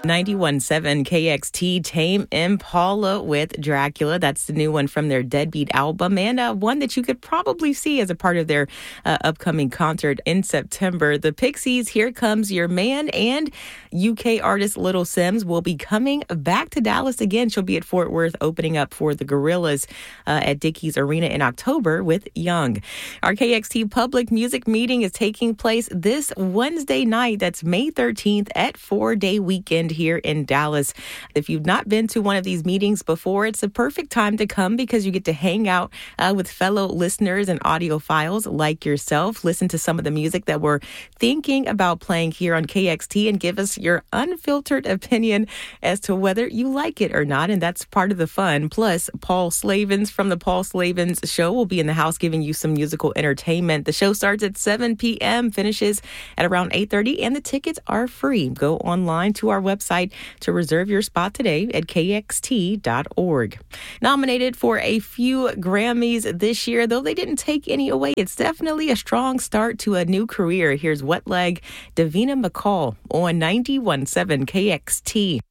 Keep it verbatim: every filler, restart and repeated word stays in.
ninety-one point seven K X T, Tame Impala with Dracula. That's the new one from their Deadbeat album, and uh, one that you could probably see as a part of their uh, upcoming concert in September. The Pixies, Here Comes Your Man, and U K artist Little Simz will be coming back to Dallas again. She'll be at Fort Worth opening up for the Gorillaz uh, at Dickies Arena in October with Young. Our K X T public music meeting is taking place this Wednesday night. That's May thirteenth at Four Day Weekend here in Dallas. If you've not been to one of these meetings before, it's a perfect time to come because you get to hang out uh, with fellow listeners and audiophiles like yourself, listen to some of the music that we're thinking about playing here on K X T, and give us your unfiltered opinion as to whether you like it or not. And that's part of the fun. Plus, Paul Slavens from the Paul Slavens Show will be in the house giving you some musical entertainment. The show starts at seven p.m., finishes at around eight thirty, and the tickets are free. Go online to our website to reserve your spot today at K X T dot org. Nominated for a few Grammys this year, though they didn't take any away, it's definitely a strong start to a new career. Here's Wet Leg, Davina McCall on ninety-one point seven K X T.